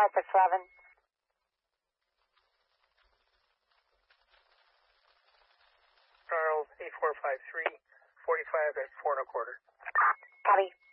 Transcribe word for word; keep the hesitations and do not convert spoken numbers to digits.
Delta seven. Charles, eight four five three, forty-five at four and a quarter. Copy.